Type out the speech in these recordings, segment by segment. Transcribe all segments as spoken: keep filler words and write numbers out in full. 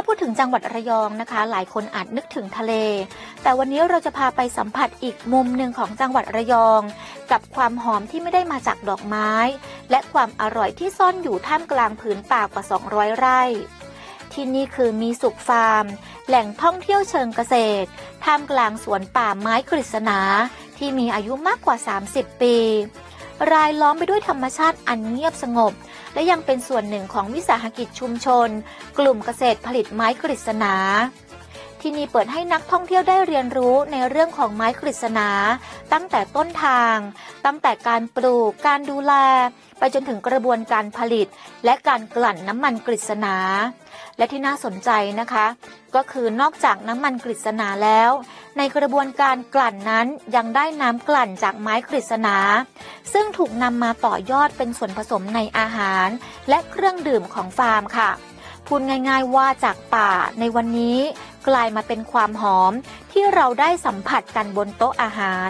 พูดถึงจังหวัดระยองนะคะหลายคนอาจนึกถึงทะเลแต่วันนี้เราจะพาไปสัมผัสอีกมุมหนึ่งของจังหวัดระยองกับความหอมที่ไม่ได้มาจากดอกไม้และความอร่อยที่ซ่อนอยู่ท่ามกลางผืนป่ากว่าสองร้อยไร่ที่นี่คือมีสุขฟาร์มแหล่งท่องเที่ยวเชิงเกษตรท่ามกลางสวนป่าไม้กฤษณาที่มีอายุมากกว่าสามสิบปีรายล้อมไปด้วยธรรมชาติอันเงียบสงบและยังเป็นส่วนหนึ่งของวิสาหกิจชุมชนกลุ่มเกษตรผลิตไม้กฤษณาที่นี่เปิดให้นักท่องเที่ยวได้เรียนรู้ในเรื่องของไม้กฤษณาตั้งแต่ต้นทางตั้งแต่การปลูกการดูแลไปจนถึงกระบวนการผลิตและการกลั่นน้ำมันกฤษณาและที่น่าสนใจนะคะก็คือนอกจากน้ำมันกฤษณาแล้วในกระบวนการกลั่นนั้นยังได้น้ำกลั่นจากไม้กฤษณาซึ่งถูกนำมาต่อยอดเป็นส่วนผสมในอาหารและเครื่องดื่มของฟาร์มค่ะพูดง่ายๆว่าจากป่าในวันนี้กลายมาเป็นความหอมที่เราได้สัมผัสกันบนโต๊ะอาหาร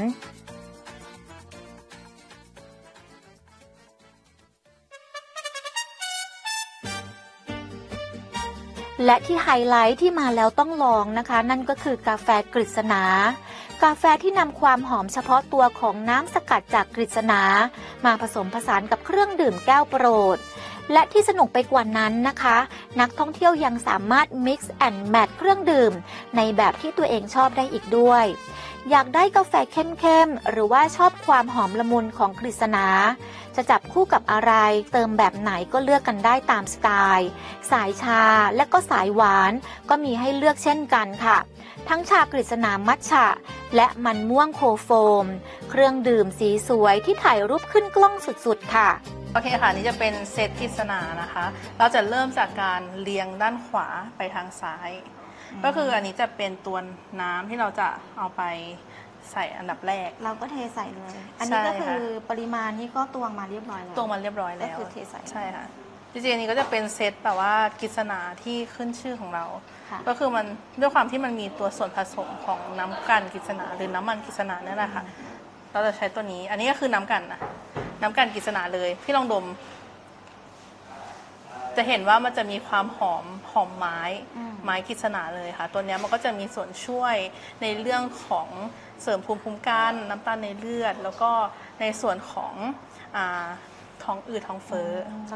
และที่ไฮไลท์ที่มาแล้วต้องลองนะคะนั่นก็คือกาแฟกฤษณากาแฟที่นำความหอมเฉพาะตัวของน้ำสกัดจากกฤษณามาผสมผสานกับเครื่องดื่มแก้วโปรดและที่สนุกไปกว่านั้นนะคะนักท่องเที่ยวยังสามารถ mix and match เครื่องดื่มในแบบที่ตัวเองชอบได้อีกด้วยอยากได้กาแฟเข้มๆหรือว่าชอบความหอมละมุนของกฤษณาจะจับคู่กับอะไรเติมแบบไหนก็เลือกกันได้ตามสไตล์สายชาและก็สายหวานก็มีให้เลือกเช่นกันค่ะทั้งชากฤษณามัทฉะและมันม่วงโคโฟมเครื่องดื่มสีสวยที่ถ่ายรูปขึ้นกล้องสุดๆค่ะโอเคค่ะนี่จะเป็นเซตกฤษณานะคะเราจะเริ่มจากการเรียงด้านขวาไปทางซ้ายก็คืออันนี้จะเป็นตัวน้ำที่เราจะเอาไปใส่อันดับแรกเราก็เทใส่เลยอันนี้ก็คือปริมาณนี้ก็ตวงมาเรียบร้อยแล้วตวงมาเรียบร้อยแล้วก็คือเทใส่ใช่ค่ะจริงๆนี้ก็จะเป็นเซตแบบว่ากฤษณาที่ขึ้นชื่อของเราก็คือมันด้วยความที่มันมีตัวส่วนผสมของน้ำกันกฤษณาหรือน้ำมันกฤษณาเนี่ยแหละค่ะเราจะใช้ตัวนี้อันนี้ก็คือน้ำกันนะน้ำกันกฤษณาเลยพี่ลองดมจะเห็นว่ามันจะมีความหอมหอมไม้ไม้กฤษณาเลยค่ะตัวนี้มันก็จะมีส่วนช่วยในเรื่องของเสริมภูมิคุ้มกันน้ำตาลในเลือดแล้วก็ในส่วนของอ่าท้องอืดท้องเฟ้อ